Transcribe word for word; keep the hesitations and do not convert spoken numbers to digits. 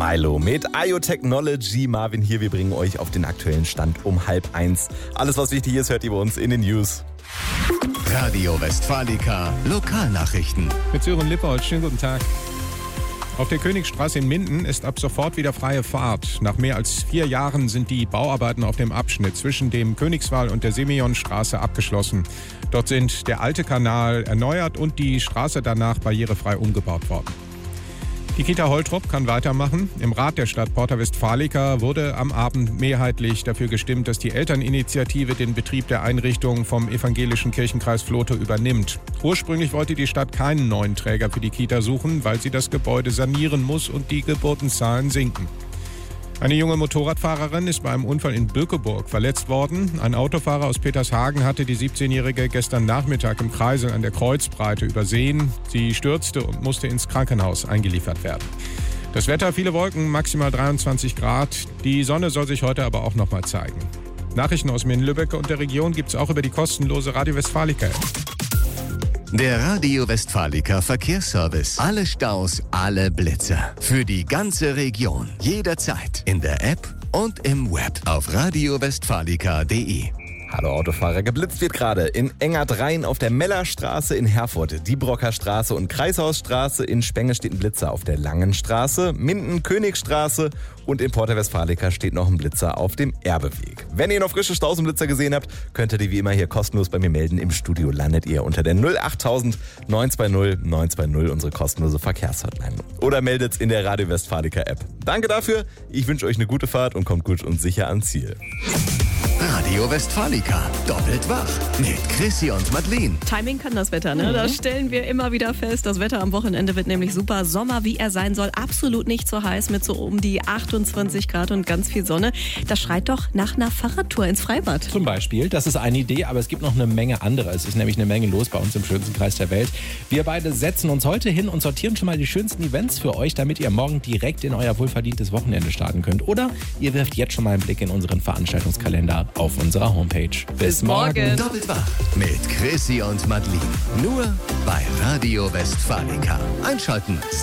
Milo mit I O Technology. Marvin hier, wir bringen euch auf den aktuellen Stand um halb eins. Alles, was wichtig ist, hört ihr bei uns in den News. Radio Westfalica Lokalnachrichten. Mit Sören Lippold, schönen guten Tag. Auf der Königstraße in Minden ist ab sofort wieder freie Fahrt. Nach mehr als vier Jahren sind die Bauarbeiten auf dem Abschnitt zwischen dem Königswall und der Simeonstraße abgeschlossen. Dort sind der alte Kanal erneuert und die Straße danach barrierefrei umgebaut worden. Die Kita Holtrop kann weitermachen. Im Rat der Stadt Porta Westfalica wurde am Abend mehrheitlich dafür gestimmt, dass die Elterninitiative den Betrieb der Einrichtung vom evangelischen Kirchenkreis Vlotho übernimmt. Ursprünglich wollte die Stadt keinen neuen Träger für die Kita suchen, weil sie das Gebäude sanieren muss und die Geburtenzahlen sinken. Eine junge Motorradfahrerin ist bei einem Unfall in Bückeburg verletzt worden. Ein Autofahrer aus Petershagen hatte die siebzehnjährige gestern Nachmittag im Kreisel an der Kreuzbreite übersehen. Sie stürzte und musste ins Krankenhaus eingeliefert werden. Das Wetter, viele Wolken, maximal dreiundzwanzig Grad. Die Sonne soll sich heute aber auch noch mal zeigen. Nachrichten aus Minden-Lübbecke und der Region gibt es auch über die kostenlose Radio Westfalica. Der Radio Westfalica Verkehrsservice. Alle Staus, alle Blitzer. Für die ganze Region. Jederzeit. In der App und im Web. Auf radio westfalica punkt de. Hallo Autofahrer, geblitzt wird gerade in Engadrein auf der Mellerstraße in Herford, Diebrocker Straße und Kreishausstraße. In Spenge steht ein Blitzer auf der Langen Straße, Minden Königstraße und in Porta Westfalica steht noch ein Blitzer auf dem Erbeweg. Wenn ihr noch frische Staus und Blitzer gesehen habt, könnt ihr die wie immer hier kostenlos bei mir melden. Im Studio landet ihr unter der null acht tausend neun zwei null neun zwei null, unsere kostenlose Verkehrshotline. Oder meldet in der Radio Westfalica App. Danke dafür, ich wünsche euch eine gute Fahrt und kommt gut und sicher ans Ziel. Radio Westfalica, doppelt wach mit Chrissy und Madeleine. Timing kann das Wetter, ne? Mhm. Das stellen wir immer wieder fest. Das Wetter am Wochenende wird nämlich super. Sommer, wie er sein soll. Absolut nicht so heiß mit so um die achtundzwanzig Grad und ganz viel Sonne. Das schreit doch nach einer Fahrradtour ins Freibad. Zum Beispiel, das ist eine Idee, aber es gibt noch eine Menge andere. Es ist nämlich eine Menge los bei uns im schönsten Kreis der Welt. Wir beide setzen uns heute hin und sortieren schon mal die schönsten Events für euch, damit ihr morgen direkt in euer wohlverdientes Wochenende starten könnt. Oder ihr wirft jetzt schon mal einen Blick in unseren Veranstaltungskalender auf unserer Homepage. Bis morgen. Doppelt wach mit Chrissy und Madeleine. Nur bei Radio Westfalica. Einschalten.